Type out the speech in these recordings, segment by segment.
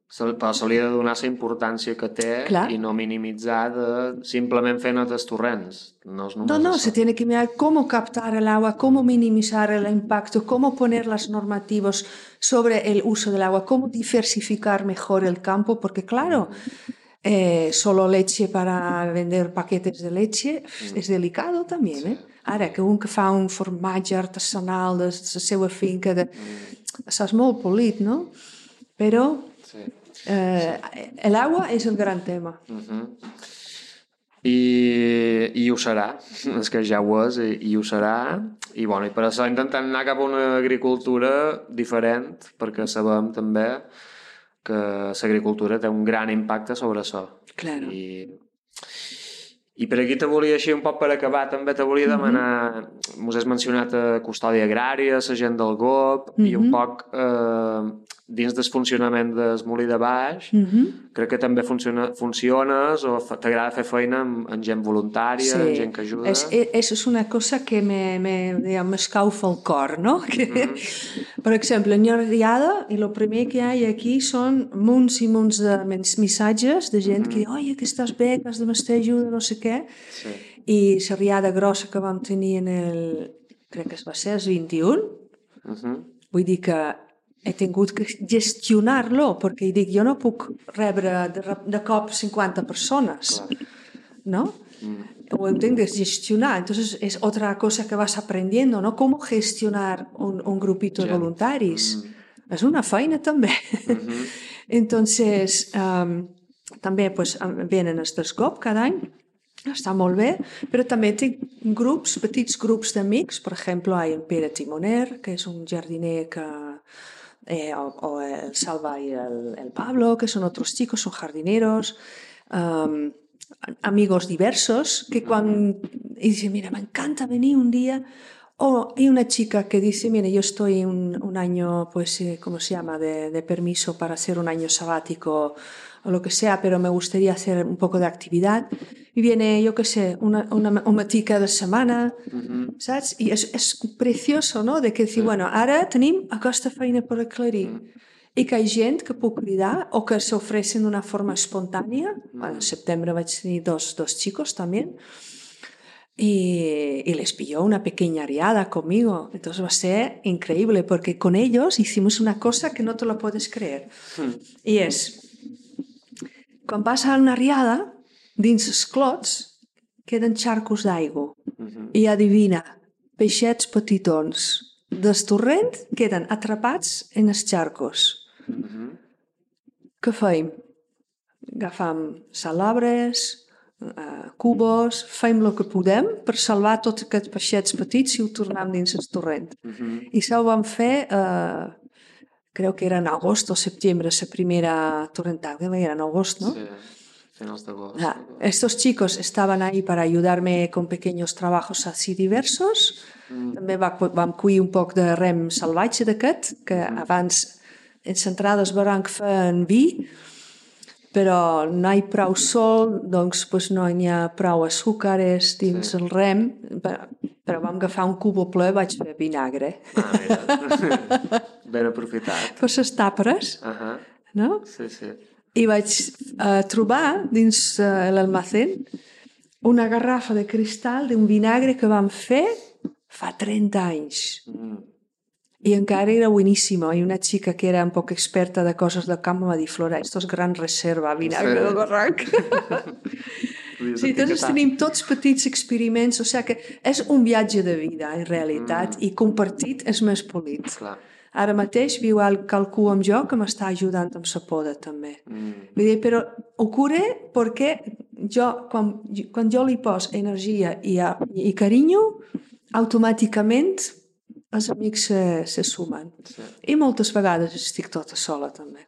Però se li ha de donar la importància que té y no minimitzar simplement fer netes torrents. No, se tiene que mirar cómo captar el agua, cómo minimizar el impacto, cómo poner los normativos sobre el uso del agua, cómo diversificar mejor el campo, porque claro, solo leche para vender paquetes de leche és delicado també, Ara, que un que fa un formatge artesanal de la seva finca, això és molt polit, no? Però el agua és el gran tema. I ho serà, és que ja ho és i ho serà, i per això intentem anar cap a una agricultura diferent, perquè sabem també que l'agricultura té un gran impacte sobre això. Claro. I per aquí te volia, així un poc per acabar, també te volia demanar, mos has mencionat custòdia agrària, la gent del GOP, i un poc dins del funcionament del Molí de Baix, crec que també funciones o t'agrada fer feina amb gent voluntària, amb gent que ajuda. Eso es una cosa que me escaufa el cor, ¿no? Por ejemplo, en Llorriada, y lo primer que hay aquí son munts i munts de missatges de gent que diu, oi, que estàs bé, que has de m'estar ajuda, no sé què. I la riada grossa que vam tenir crec que va ser el 21, vull dir que he tingut que gestionar-lo, perquè dic, jo no puc rebre de cop 50 persones, ¿no? Ho tengo que gestionar. Entonces es otra cosa que vas aprendiendo, ¿no? Cómo gestionar un grupito de voluntarios. Es una feina també. Entonces, també pues, venen els del GOP cada any, està molt bé, però també tinc petits grups d'amics. Per exemple, hay en Pere Timoner, que és un jardiner que... o el Salva y el Pablo, que son otros chicos, son jardineros, amigos diversos, que cuando dicen, mira, me encanta venir un día, o hay una chica que dice, mira, yo estoy un año, pues, ¿cómo se llama?, de permiso para hacer un año sabático o lo que sea, pero me gustaría hacer un poco de actividad. I viene, jo què sé, una matica de setmana, saps? I és precioso, no?, de que dir, bueno, ara tenim aquesta feina per aclarir. I que hi ha gent que puc cridar o que s'ofrecen d'una forma espontània. En setembre vaig tenir dos chicos també. Y les pilló una pequeña riada conmigo. Entonces va a ser increíble porque con ellos hicimos una cosa que no te lo puedes creer. I és, quan vas a una riada, dins els clots queden xarcos d'aigua. I adivina, peixets petitons del torrent queden atrapats en els xarcos. Què feim? Agafam salabres, cubos, fem el que podem per salvar tots aquests peixets petits i ho tornem dins el torrent. I això ho vam fer, creo que era en agosto o septiembre, la primera torrentada, que era en agost, ¿no? Sí. Estos chicos estaban ahí para ayudarme con pequeños trabajos así diversos. També vam cuir un poc de rem salvatge d'aquest, que abans en centrades veurem que feien vi, però no hi ha prou sol, doncs no hi ha prou açúcares dins el rem, però vam agafar un cubo ple i vaig fer vinagre. Mira, ben aprofitat. Per les tapres, no? Sí. I vaig trobar dins l'almacén una garrafa de cristal d'un vinagre que vam fer fa 30 anys. I encara era bueníssimo. I una xica que era un poc experta de coses del camp em va dir, Flora, esto es gran reserva, vinagre del barranc. Sí, entonces tenim tots petits experiments, o sigui que és un viatge de vida, en realitat, i compartit és més polit. Clar. Ara mateix viu qualcú amb jo que m'està ajudant amb la poda també. Vull dir, però ocurre perquè quan jo li poso energia i carinyo, automàticament els amics se sumen. I moltes vegades estic tota sola també.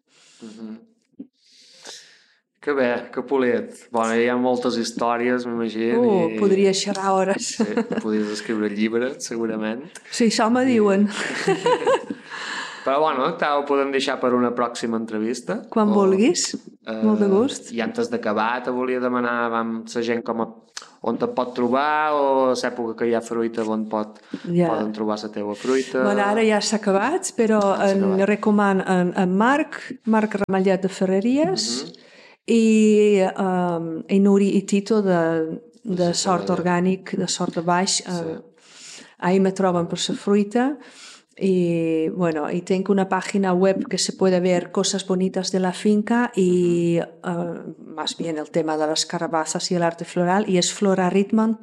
Que bé, que polit. Bueno, hi ha moltes històries, m'imagino. Podria xerrar hores. Sí, podries escriure llibres, segurament. Sí, això me diuen. Però bueno, ho podem deixar per una pròxima entrevista. Quan vulguis, molt de gust. I antes d'acabar te volia demanar amb la gent com a on te pot trobar o a l'època que hi ha fruita on poden trobar la teva fruita? Bueno, ara ja s'ha acabat, però recomano en Marc Ramallet de Ferreries i Nuri i Tito de Sort Orgànic, de Sort de Baix. Ahí me troben per la fruita. Y bueno, y tengo una página web que se puede ver cosas bonitas de la finca y más bien el tema de las calabazas y el arte floral, y es floraritman.es.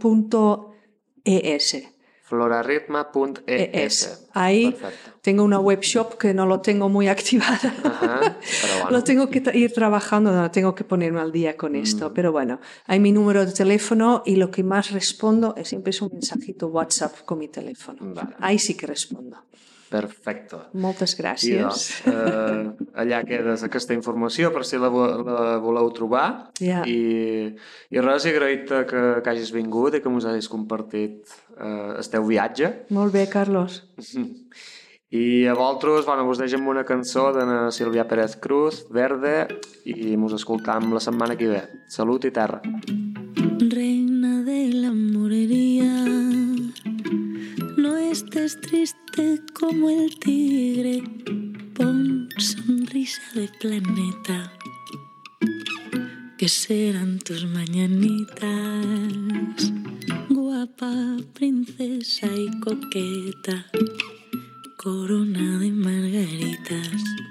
Floraritman.es. Ahí Perfecto. tengo una web shop que no lo tengo muy activada. Pero bueno. Lo tengo que ir trabajando, no tengo que ponerme al día con esto. Pero bueno, hay mi número de teléfono y lo que más respondo siempre es un mensajito WhatsApp con mi teléfono. Vale. Ahí sí que respondo. Perfecte. Moltes gràcies. Allà queda aquesta informació per si la voleu trobar. I res, agraït-te que hagis vingut i que ens hagis compartit el teu viatge. Molt bé, Carlos. I a vosaltres, vos deixem una cançó de Sílvia Pérez Cruz, Verde, i ens escoltam la setmana que ve. Salut i terra. Reina de la morería, no estés triste como el tigre, pon sonrisa de planeta, que serán tus mañanitas, guapa, princesa y coqueta, corona de margaritas.